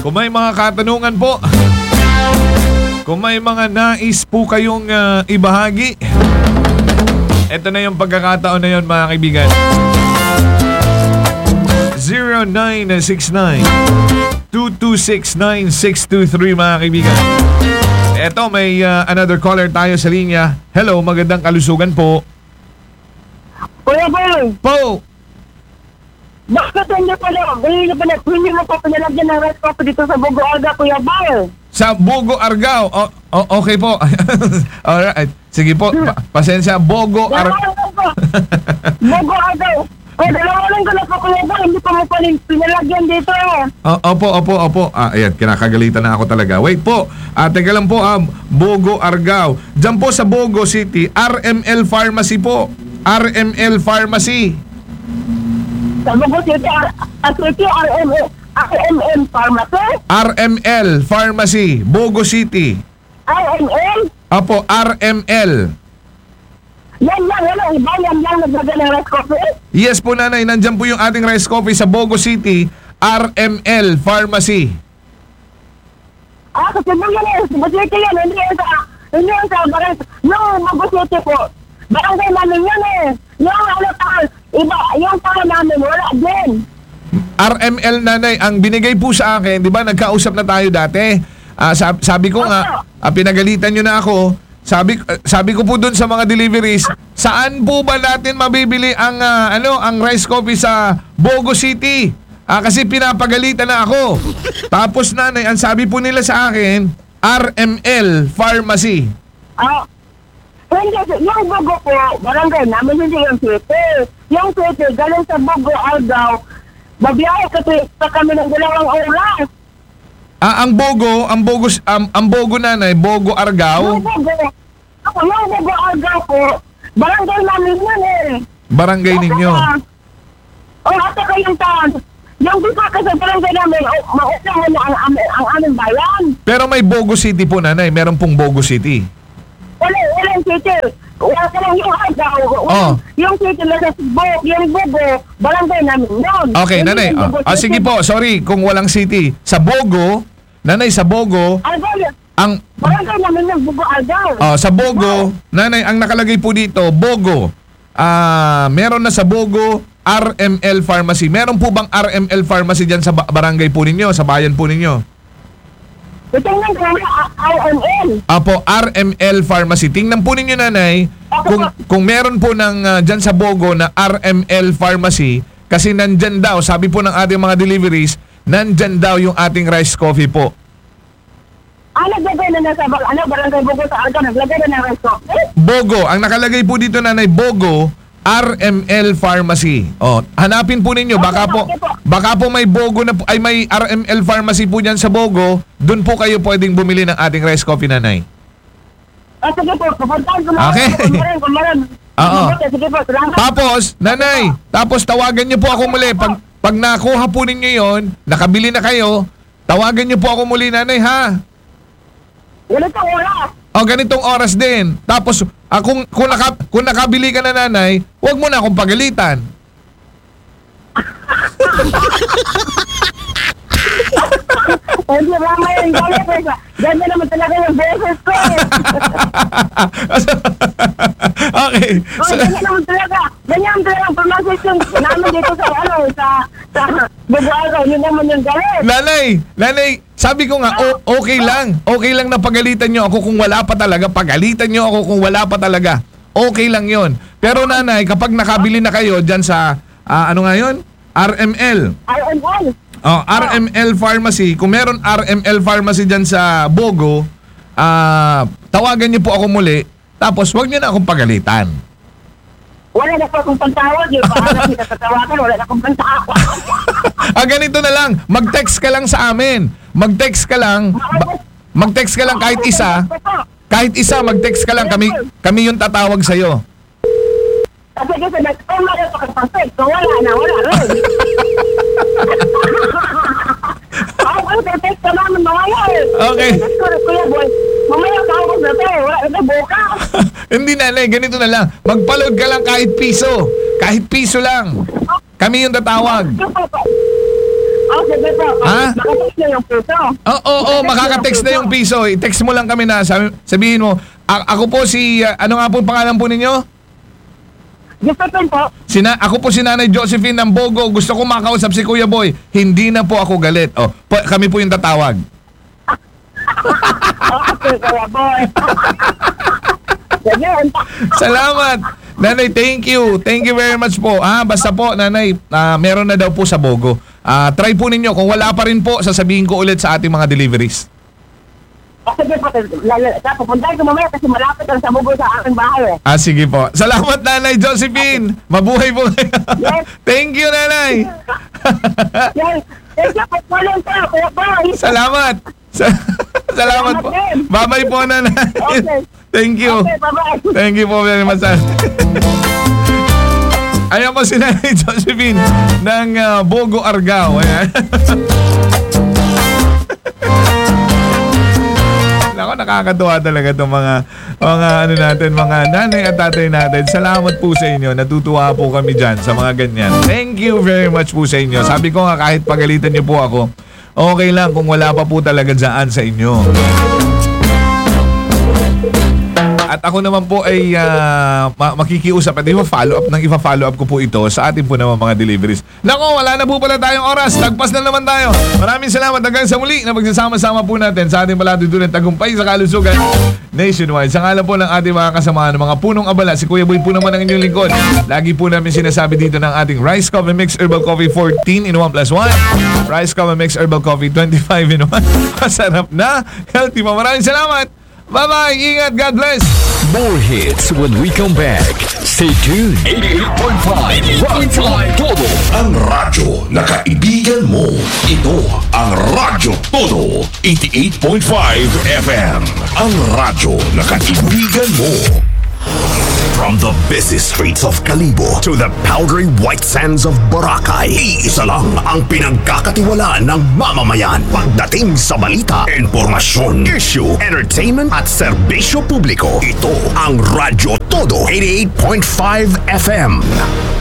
Kung may mga katanungan po, kung may mga nais po kayong ibahagi, eto na yung pagkakataon na yun, mga kaibigan. 0969-226-9623, mga kaibigan. Eto, may another caller tayo sa linya. Hello, magandang kalusugan po. Kuya Boy, Po! bakit hindi mo pa pinalagyan ng rice coffee dito sa Bogo Aga, Kuya Boy? Sa Bogo Argao. Okay po. Alright. Sige po. Pasensya. Bogo Argao. Bogo Aga. Dalawa lang ko na po, Kuya Boy. Hindi pa mo pa pinalagyan dito. Opo. Ayan, kinakagalitan na ako talaga. Wait po. Teka lang po. Bogo Argao. Diyan po sa Bogo City, RML Pharmacy po. RML Pharmacy. Sa Bogo City, RMM Pharmacy? RML Pharmacy. Bogo City. RML? Apo, RML. Yan lang naglagyan ng rice coffee? Yes po, nanay. Nandyan po yung ating rice coffee sa Bogo City, RML Pharmacy. Kasi Bogo City yan. Hindi yan sa barangay. Yung Bogo City po. Barangay namin yan eh. Yung yung tao namin, wala din. RML, nanay, ang binigay po sa akin, di ba, nagkausap na tayo dati. Sabi ko nga, pinagalitan nyo na ako. Sabi ko po dun sa mga deliveries, saan po ba natin mabibili ang rice coffee sa Bogo City? Kasi pinapagalitan na ako. Tapos, nanay, ang sabi po nila sa akin, RML Pharmacy. Hindi, yung Bogo po, barangay namin, hindi yung city. Yung city, galing sa Bogo Argao, babiyahe sa kami ng 2 oras. Ang Bogo, nanay, Bogo Argao. Yung Bogo Argao po, barangay namin yun eh. Barangay ninyo. At saka yung taon, yung bisa ka sa barangay namin, maunahan na ang aming bayan. Pero may Bogo City po, nanay. Meron pong Bogo City. Walang city. Wala ka lang yung Argao. Yung city na sa Bogo, yung Bogo, barangay namin yun. Okay, nanay. Sige po, sorry kung walang city. Sa Bogo, nanay, sa Bogo, ang barangay namin yung Bogo Argao. sa Bogo, nanay, ang nakalagay po dito, Bogo. Meron na sa Bogo, RML Pharmacy. Meron po bang RML Pharmacy dyan sa barangay po ninyo, sa bayan po ninyo? Tingnan ko RML. Apo, RML Pharmacy. Tingnan po ninyo, nanay, kung meron po ng dyan sa Bogo na RML Pharmacy, kasi nandyan daw, sabi po ng ating mga deliveries, nandyan daw yung ating rice coffee po. Naglagay na sa barangay Bogo sa Argao, naglagay na ng rice coffee? Bogo, ang nakalagay po dito, nanay, Bogo, RML Pharmacy. Hanapin po ninyo, baka po may Bogo na ay may RML Pharmacy po diyan sa Bogo. Doon po kayo pwedeng bumili ng ating rice coffee, nanay. Sige po, pupuntahan ko Okay. Kung meron. Sige po, salamat. Tapos, nanay, tawagan niyo po ako muli pag nakuha po ninyo 'yon, nakabili na kayo, tawagan niyo po ako muli, nanay, ha? Ganito oras. Ganitong oras din. Tapos, kung nakabili ka na, nanay, huwag mo na akong pagalitan. Hindi mama yung galit. Ganda naman talaga yung beses ko eh. Okay. Ganyan naman talaga. Ganyan talaga ang pronunciation namin dito sa Bogo Argao. Yun naman yung galit. Nanay, sabi ko nga, okay lang. Okay lang na pagalitan nyo ako kung wala pa talaga. Pagalitan nyo ako kung wala pa talaga. Okay lang yon. Pero nanay, kapag nakabili na kayo dyan sa, ano nga yun? RML. RML Pharmacy. Kung meron RML Pharmacy dyan sa Bogo, tawagan niyo po ako muli. Tapos wag niyo na akong pagalitan. Wala na po akong pantawag. Yung paano pinatatawagan, wala na akong pantawag. Ganito na lang. Mag-text ka lang sa amin. Mag-text ka lang. Mag-text ka lang kahit isa. Kahit isa, mag-text ka lang. Kami yung tatawag sa'yo. Kasi wala pa kang pang-text. So wala rin. Text ka namin mamaya eh. Okay. Kuya boy, mamaya tawag na to. Wala na buka. Hindi, nanay, ganito na lang. Magpa-load ka lang kahit piso. Kahit piso lang. Kami yung tatawag. Sige po. Ha? Nakatext na yung puso. Oo, makaka-text na yung piso. I-text mo lang kami na sabihin mo, ako po si, ano nga po pangalan po ninyo? Josephine po. Ako po si Nanay Josephine ng Bogo. Gusto ko makausap si Kuya Boy. Hindi na po ako galit. Kami po yung tatawag. Okay, Kuya Boy. Ganyan. Salamat. Nanay, thank you. Thank you very much po. Basta po, Nanay, meron na daw po sa Bogo. Try po ninyo. Kung wala pa rin po, sasabihin ko ulit sa ating mga deliveries. Sige po, pupuntahan ko mamaya kasi malapit lang sa bugo sa aking bahay eh. Sige po. Salamat, Nanay Josephine. Mabuhay po kayo. Yes. Thank you, Nanay. Yes. Thank you po, Kuya Boy. Salamat. Salamat po. Bye-bye po, Nanay. Okay. Thank you. Okay, bye-bye. Thank you po very much. Ayan po si Nanay Josephine ng Bogo, Argao. Ayan. Ako, nakakatuwa talaga itong mga ano natin, mga nanay at tatay natin. Salamat po sa inyo. Natutuwa po kami dyan sa mga ganyan. Thank you very much po sa inyo. Sabi ko nga, kahit pagalitan niyo po ako, okay lang kung wala pa po talaga dyan sa inyo. At ako naman po ay makikiusap at ipa-follow up ko po ito sa ating po naman mga deliveries. Nako, wala na po pala tayong oras. Tagpas na naman tayo. Maraming salamat hanggang sa muli na magsasama-sama po natin sa ating palatuntunan tagumpay sa kalusugan nationwide. Sa ngalan po ng ating mga kasamahan, mga punong abala, si Kuya Boy po naman ang inyong lingkod. Lagi po namin sinasabi dito ng ating Rice Coffee Mix Herbal Coffee 14 in 1+1. Rice Coffee Mix Herbal Coffee 25 in 1. Masarap na, healthy pa. Maraming salamat. Bye-bye! Ingat! God bless! More hits when we come back. Stay tuned. 88.5 Rock Fly Todo. Ang radyo na kaibigan mo. Ito ang Radyo Todo. 88.5 FM. Ang radyo na kaibigan mo. From the busy streets of Kalibo to the powdery white sands of Boracay, iisa lang ang pinagkakatiwalaan ng mamamayan pagdating sa balita, informasyon, issue, entertainment at serbisyo publiko. Ito ang Radyo Todo 88.5 FM.